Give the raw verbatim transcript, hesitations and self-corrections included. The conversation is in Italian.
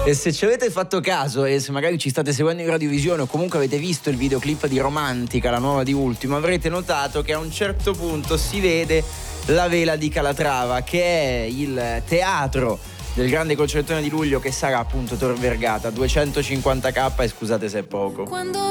E se ci avete fatto caso e se magari ci state seguendo in radiovisione o comunque avete visto il videoclip di Romantica, la nuova di Ultimo, avrete notato che a un certo punto si vede la Vela di Calatrava, che è il teatro del grande concertone di luglio che sarà appunto Tor Vergata, duecentocinquanta k, e scusate se è poco. Quando